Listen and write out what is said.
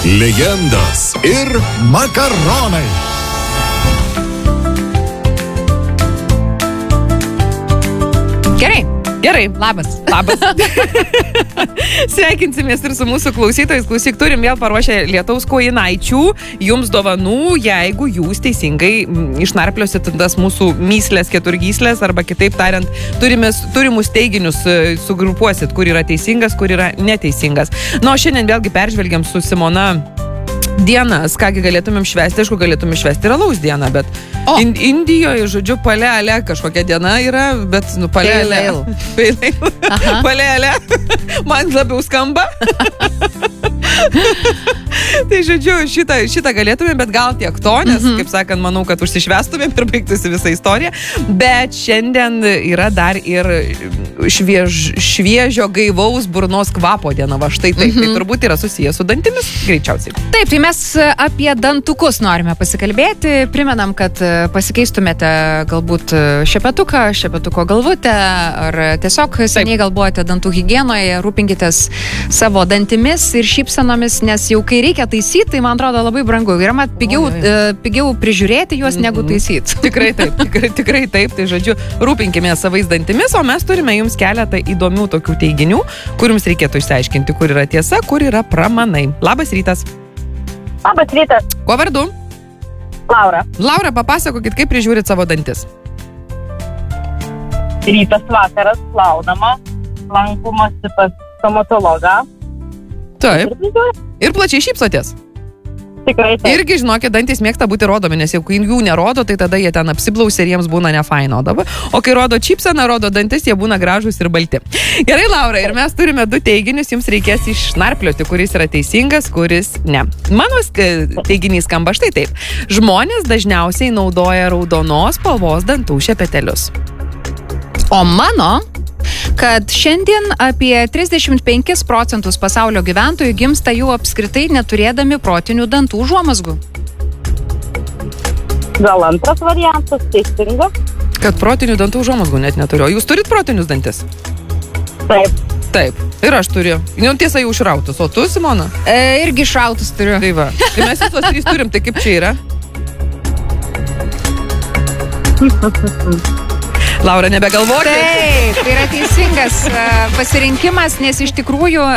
legendos ir makaronai. Gerai, labas. Sveikinsimės ir su mūsų klausytojais. Klausyk, turim vėl paruošę lietaus kojinaičių jums dovanų, jeigu jūs teisingai išnarpliosit tas mūsų myslės, keturgyslės, arba kitaip tariant, turimus teiginius sugrupuosit, kur yra teisingas, kur yra neteisingas. Na, o šiandien vėlgi peržvelgiam su Simona dienas, kągi galėtumėm švęsti, aišku, galėtumėm švęsti ir alaus dieną, bet Indijoje, žodžiu, palė kažkokia diena yra, bet, palė. Palė, man labiau skamba. Tai, žodžiu, šitą galėtumėm, bet gal tiek to, nes, kaip sakant, manau, kad užsišvestumėm ir baigtųsi visą istoriją, bet šiandien yra dar ir šviežio gaivaus burnos kvapo diena, va štai taip, tai turbūt yra susijęs su dantimis, greičiausiai. Taip, tai mes apie dantukus norime pasikalbėti. Primenam, kad pasikeistumėte galbūt šepetuko galvutę, ar tiesiog seniai gal buvote dantų higienoje, rūpinkitės savo dantimis ir šypsenomis, nes jau kai reikia taisyti, tai man atrodo labai brangu. Ir man pigiau prižiūrėti juos negu taisyti. Tikrai taip, tai žodžiu, rūpinkime savais dantimis, o mes turime jums keletą įdomių tokių teiginių, kur jums reikėtų išsiaiškinti, kur yra tiesa, kur yra pramanai. Labas rytas. Labas rytas. Kuo vardu? Laura. Laura, papasakokit, kaip prižiūrit savo dantis. Rytas vakaras, plaunama, lankomasi pas stomatologą. Taip. Ir plačiai šypsotės. Tikrai taip. Irgi, žinokit, dantis mėgsta būti rodomi, nes jau kai jų nerodo, tai tada jie ten apsiblausia ir jiems būna nefaino. O kai rodo čipseną, rodo dantis, jie būna gražūs ir balti. Gerai, Laura, ir mes turime 2 teiginius, jums reikės išnarplioti, kuris yra teisingas, kuris ne. Mano teiginys skamba štai taip. Žmonės dažniausiai naudoja raudonos spalvos dantų šepetelius. O mano, kad šiandien apie 35% pasaulio gyventojų gimsta jų apskritai neturėdami protinių dantų užuomazgų. Gal antras variantas teisingas? Kad protinių dantų užuomazgų net neturiu. O jūs turit protinius dantis? Taip. Taip. Ir aš turiu. Tiesa, jau išrautus. O tu, Simona? Irgi išrautus turiu. Tai va. Tai mes visos 3 turim, tai kaip čia yra? Laura, nebegalvokit. Taip, tai yra teisingas pasirinkimas, nes iš tikrųjų